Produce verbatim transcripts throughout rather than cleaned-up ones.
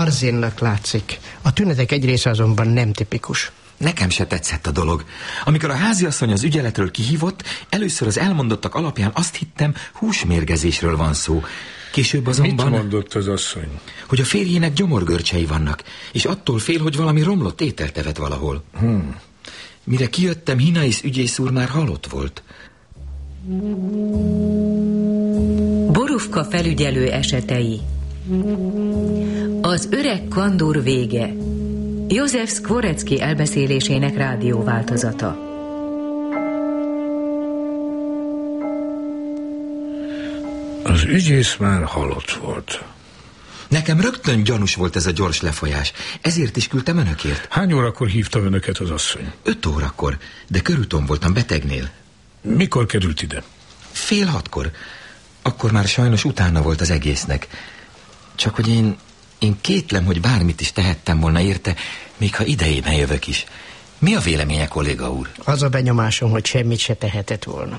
Marzinnak látszik. A tünetek egy része azonban nem tipikus. Nekem se tetszett a dolog. Amikor a háziasszony az ügyeletről kihívott, először az elmondottak alapján azt hittem, húsmérgezésről van szó. Később azonban... Mit mondott az asszony? Hogy a férjének gyomorgörcsei vannak, és attól fél, hogy valami romlott ételt evett valahol. Hmm. Mire kijöttem, Hinais ügyész úr már halott volt. Borufka felügyelő esetei. Az öreg kandúr vége. József Szkvorecki elbeszélésének rádióváltozata. Az ügyész már halott volt. Nekem rögtön gyanús volt ez a gyors lefolyás. Ezért is küldtem önökért. Hány órakor hívta önöket az asszony? Öt órakor, de körúton voltam betegnél. Mikor került ide? Fél hatkor. Akkor már sajnos utána volt az egésznek. Csak hogy én, én kétlem, hogy bármit is tehettem volna érte, még ha idejében jövök is. Mi a véleménye, kolléga úr? Az a benyomásom, hogy semmit se tehetett volna.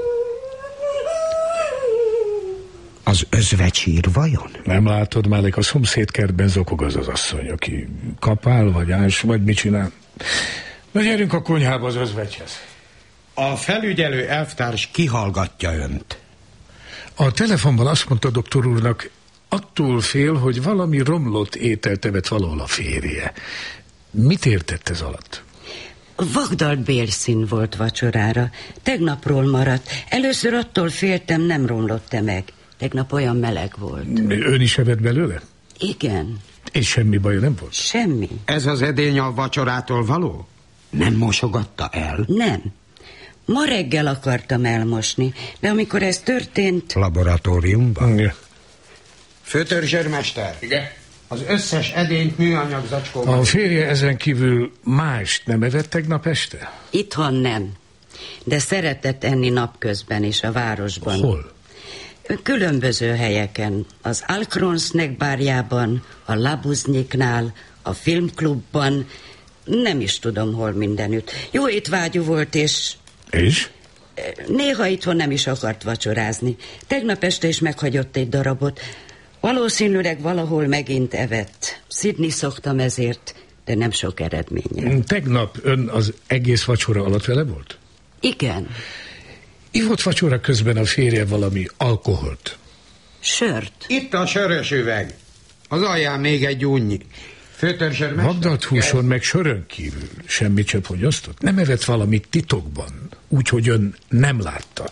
Az özvecsír vajon? Nem látod, Málek, a szomszédkertben zokog az az asszony, aki kapál, vagy ás, vagy mit csinál. Na gyerünk a konyhába az özvecshez. A felügyelő elvtárs kihallgatja önt. A telefonban azt mondta doktor úrnak, attól fél, hogy valami romlott ételt evett valahol a férje. Mit értett ez alatt? Vagdalt bélszín volt vacsorára. Tegnapról maradt. Először attól féltem, nem romlott-e meg. Tegnap olyan meleg volt. Ön is evett belőle? Igen. És semmi baj nem volt? Semmi. Ez az edény a vacsorától való? Nem mosogatta el? Nem. Ma reggel akartam elmosni, de amikor ez történt... Laboratóriumban? Igen. Főtörzsőrmester. Igen. Az összes edényt műanyag zacskóban... A férje ezen kívül mást nem evett tegnap este? Itthon nem. De szeretett enni napközben is a városban. Hol? Különböző helyeken. Az Alkronsznek bárjában, a Labuznyiknál, a filmklubban, nem is tudom hol mindenütt. Jó étvágyú volt, és... És? Néha itthon nem is akart vacsorázni. Tegnap este is meghagyott egy darabot. Valószínűleg valahol megint evett. Szidni szoktam ezért, de nem sok eredménye. Tegnap ön az egész vacsora alatt vele volt? Igen. Ivott vacsora közben a férje valami alkoholt? Sört. Itt a sörös üveg. Az alján még egy únnyi. Főtörzsőrmester. Magdalt húson meg sörön kívül semmit sem fogyasztott? Nem evett valamit titokban, úgyhogy ön nem látta.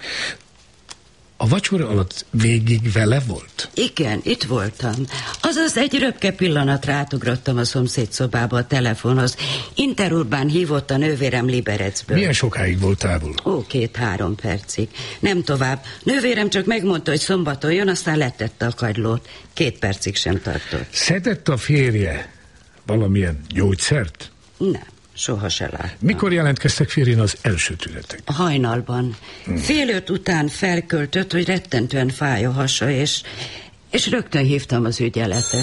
A vacsora alatt végig vele volt? Igen, itt voltam. Azaz egy röpke pillanatra átugrottam a szomszéd szobába a telefonhoz. Interurbán hívott a nővérem Liberecből. Milyen sokáig volt távol? Ó, két-három percig. Nem tovább. Nővérem csak megmondta, hogy szombaton jön, aztán letette a kagylót. Két percig sem tartott. Szedett a férje valamilyen gyógyszert? Nem. Soha se láttam. Mikor jelentkeztek férjén az első tünetek? A hajnalban. Hmm. Fél öt után felköltött, hogy rettentően fáj a hasa, és, és rögtön hívtam az ügyeletet.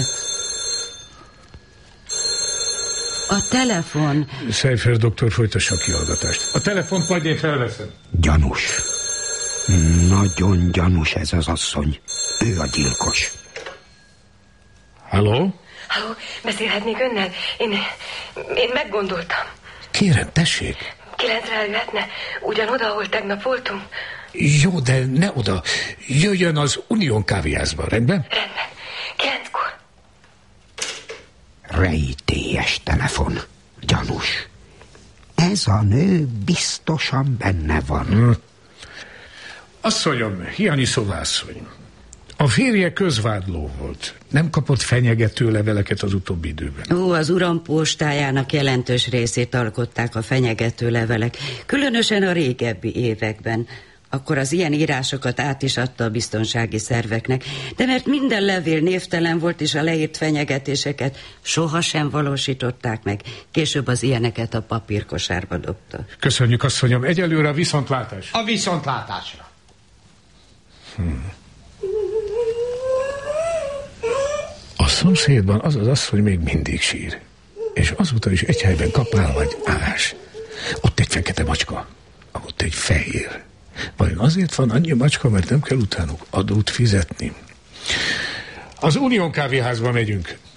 A telefon... Szejfer doktor folytassa a kihallgatást. A telefont majd én felveszem. Gyanús. Nagyon gyanús ez az asszony. Ő a gyilkos. Halló? Halló, beszélhetnék önnel? Én, én meggondoltam. Kérem, tessék. Kilencre eljöhetne, ugyanoda, ahol tegnap voltunk? Jó, de ne oda. Jöjjön az Unión kávéházba, rendben? Rendben. Kilenckor. Rejtélyes telefon. Gyanús. Ez a nő biztosan benne van. Hm. Asszonyom, Hiányi Szovászony. A férje közvádló volt. Nem kapott fenyegető leveleket az utóbbi időben. Ó, az uram postájának jelentős részét alkották a fenyegető levelek. Különösen a régebbi években. Akkor az ilyen írásokat át is adta a biztonsági szerveknek. De mert minden levél névtelen volt, és a leírt fenyegetéseket sohasem valósították meg. Később az ilyeneket a papírkosárba dobta. Köszönjük, asszonyom. Egyelőre a viszontlátás. A viszontlátásra. Hmm. A szomszédban az az asszony még mindig sír. És azóta is egy helyben kapál vagy ás. Ott egy fekete macska, ott egy fehér. Vajon azért van annyi macska, mert nem kell utánuk adót fizetni? Az Unión kávéházba megyünk.